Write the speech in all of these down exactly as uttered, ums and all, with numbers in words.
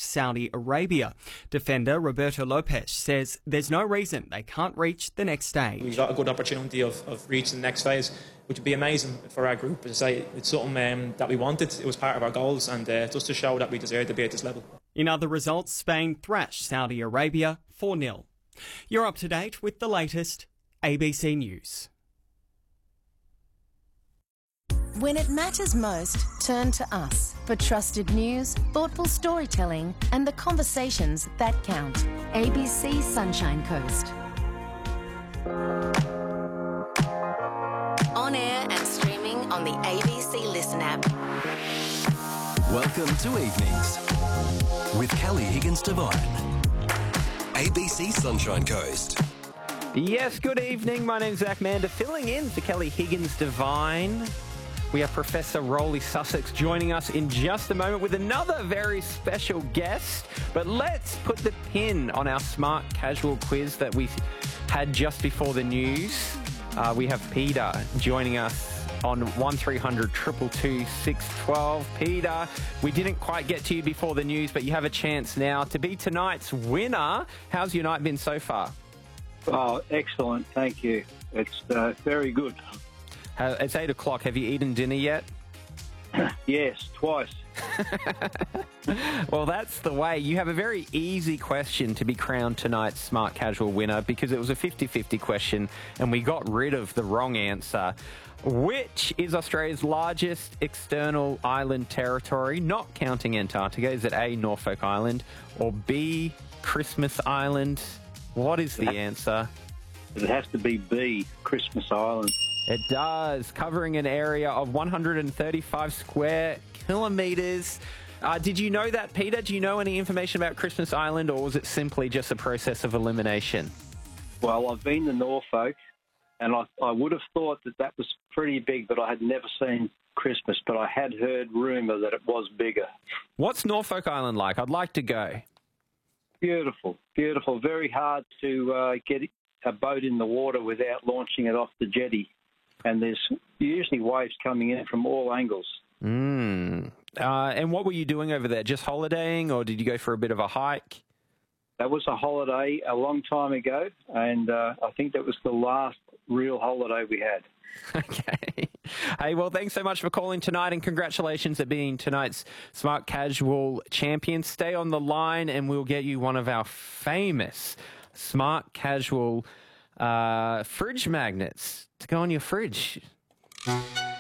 Saudi Arabia. Defender Roberto Lopez says there's no reason they can't reach the next stage. We've got a good opportunity of, of reaching the next phase, which would be amazing for our group. As I say, it's something um, that we wanted. It was part of our goals, and uh, just to show that we deserve to be at this level. In other results, Spain thrashed Saudi Arabia four nil. You're up to date with the latest A B C News. When it matters most, turn to us for trusted news, thoughtful storytelling, and the conversations that count. A B C Sunshine Coast. On air and streaming on the A B C Listen app. Welcome to Evenings with Kelly Higgins-Devine. A B C Sunshine Coast. Yes, good evening. My name's Zach Mander, filling in for Kelly Higgins-Devine. We have Professor Rolly Sussex joining us in just a moment with another very special guest. But let's put the pin on our smart casual quiz that we had just before the news. Uh, we have Peter joining us on one three hundred two two two six one two. Peter, we didn't quite get to you before the news, but you have a chance now to be tonight's winner. How's your night been so far? Oh, excellent. Thank you. It's uh, very good. Uh, it's eight o'clock. Have you eaten dinner yet? Yes, twice. Well, that's the way. You have a very easy question to be crowned tonight's Smart Casual winner because it was a fifty-fifty question and we got rid of the wrong answer. Which is Australia's largest external island territory, not counting Antarctica? Is it A, Norfolk Island, or B, Christmas Island? What is the answer? It has to be B, Christmas Island. It does, covering an area of one hundred thirty-five square kilometres. Uh, did you know that, Peter? Do you know any information about Christmas Island, or was it simply just a process of elimination? Well, I've been to Norfolk, and I, I would have thought that that was pretty big, but I had never seen Christmas, but I had heard rumour that it was bigger. What's Norfolk Island like? I'd like to go. Beautiful, beautiful. Very hard to uh, get a boat in the water without launching it off the jetty. And there's usually waves coming in from all angles. Mm. Uh, and what were you doing over there? Just holidaying, or did you go for a bit of a hike? That was a holiday a long time ago, and uh, I think that was the last real holiday we had. Okay. Hey, well, thanks so much for calling tonight, and congratulations at being tonight's Smart Casual champion. Stay on the line, and we'll get you one of our famous Smart Casual uh, fridge magnets to go on your fridge. The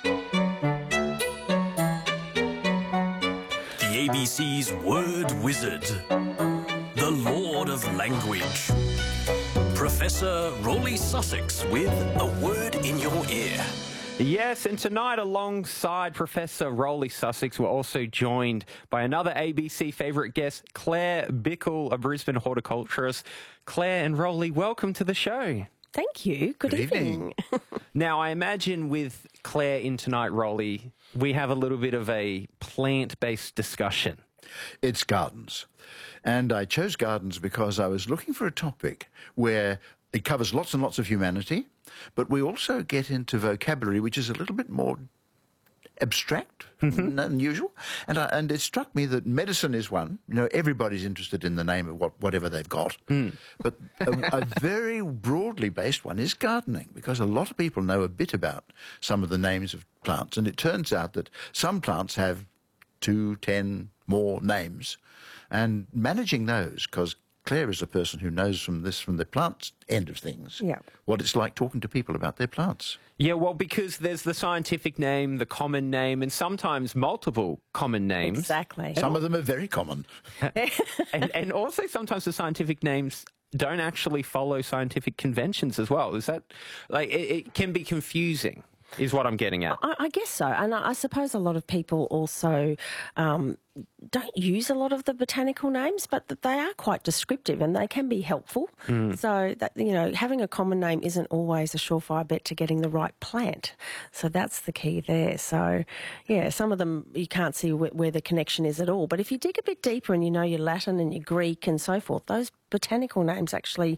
A B C's Word Wizard, the Lord of Language, Professor Rolly Sussex with a word in your ear. Yes, and tonight alongside Professor Rolly Sussex, we're also joined by another A B C favourite guest, Claire Bickle, a Brisbane horticulturist. Claire and Rolly, welcome to the show. Thank you. Good, Good evening. evening. Now, I imagine with Claire in tonight, Rolly, we have a little bit of a plant-based discussion. It's gardens. And I chose gardens because I was looking for a topic where it covers lots and lots of humanity, but we also get into vocabulary which is a little bit more abstract and unusual. And, I, and it struck me that medicine is one. You know, everybody's interested in the name of what, whatever they've got. Mm. But a, a very broadly based one is gardening, because a lot of people know a bit about some of the names of plants. And it turns out that some plants have two, ten more names. And managing those, because Claire is a person who knows from this, from the plants end of things, yeah, what it's like talking to people about their plants. Yeah, well, because there's the scientific name, the common name, and sometimes multiple common names. Exactly. Some of them are very common. and, and also sometimes the scientific names don't actually follow scientific conventions as well. Is that, like, it, it can be confusing, is what I'm getting at. I, I guess so. And I, I suppose a lot of people also um, don't use a lot of the botanical names, but that they are quite descriptive and they can be helpful. Mm. So, that, you know, having a common name isn't always a surefire bet to getting the right plant. So that's the key there. So, yeah, some of them you can't see wh- where the connection is at all. But if you dig a bit deeper and you know your Latin and your Greek and so forth, those botanical names actually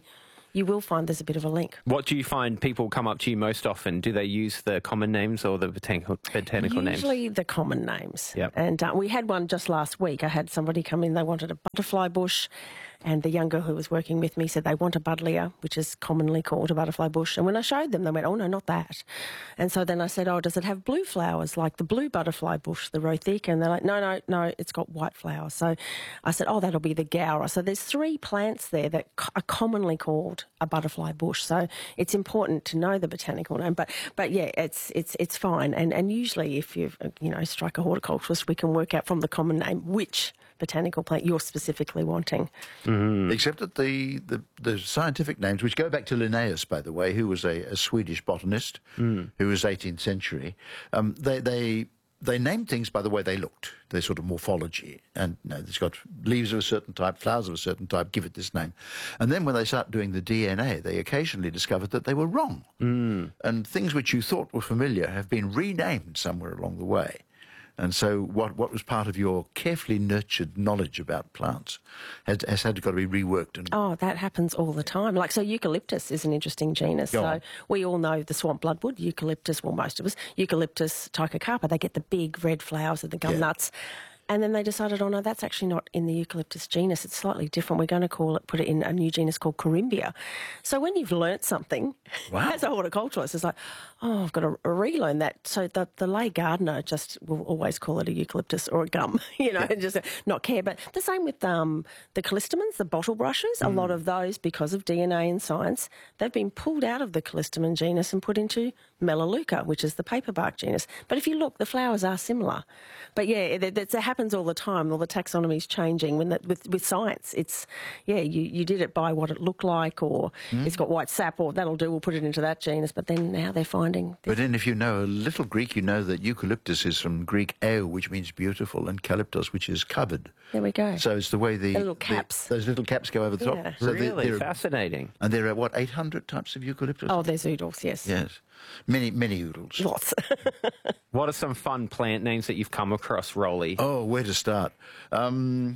you will find there's a bit of a link. What do you find people come up to you most often? Do they use the common names or the botanical, botanical names? Usually the common names. Yep. And uh, we had one just last week. I had somebody come in, they wanted a butterfly bush, and the young girl who was working with me said they want a buddleia, which is commonly called a butterfly bush. And when I showed them, they went, oh, no, not that. And so then I said, oh, does it have blue flowers, like the blue butterfly bush, the Rothica? And they're like, no, no, no, it's got white flowers. So I said, oh, that'll be the Gaura. So there's three plants there that are commonly called a butterfly bush. So it's important to know the botanical name. But but yeah, it's it's it's fine. And and usually if you you know strike a horticulturist, we can work out from the common name which botanical plant you're specifically wanting. Mm. Except that the, the, the scientific names, which go back to Linnaeus, by the way, who was a, a Swedish botanist, mm. who was eighteenth century, um, they, they, they named things by the way they looked, their sort of morphology. And you know, it's got leaves of a certain type, flowers of a certain type, give it this name. And then when they start doing the D N A, they occasionally discovered that they were wrong. Mm. And things which you thought were familiar have been renamed somewhere along the way. And so what, what was part of your carefully nurtured knowledge about plants has, has had to got to be reworked. And oh, that happens all the time. Like, so eucalyptus is an interesting genus. Go so on. we all know the swamp bloodwood, eucalyptus, well, most of us, eucalyptus tychocarpa, they get the big red flowers of the gum Yeah. nuts. And then they decided, oh, no, that's actually not in the eucalyptus genus. It's slightly different. We're going to call it, put it in a new genus called Corymbia. So when you've learnt something, Wow. as a horticulturalist, it's like, oh, I've got to relearn that. So the, the lay gardener just will always call it a eucalyptus or a gum, you know, Yeah. and just not care. But the same with um, the callistemons, the bottle brushes. Mm. A lot of those, because of D N A and science, they've been pulled out of the callistemon genus and put into Melaleuca, which is the paperbark genus. But if you look, the flowers are similar. But yeah, it, it, it happens all the time. All the taxonomy's changing. When the, with with science, it's yeah, you, you did it by what it looked like, or Mm. it's got white sap, or that'll do. We'll put it into that genus. But then now they're finding. But then if you know a little Greek, you know that eucalyptus is from Greek eu, which means beautiful, and calyptos, which is covered. There we go. So it's the way the... The little the- caps. those little caps go over the top. Yeah. So they- Really they're- fascinating. And there are, what, eight hundred types of eucalyptus? Oh, there's oodles, yes. Yes. Many, many oodles. Lots. What are some fun plant names that you've come across, Rolly? Oh, where to start? Um,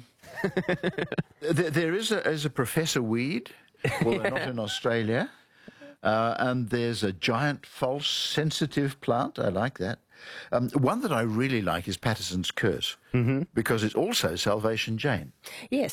there, there is a, is a professor weed, although not in Australia. Uh, and there's a giant false sensitive plant. I like that. Um, one that I really like is Patterson's curse, mm-hmm. because it's also Salvation Jane. Yes,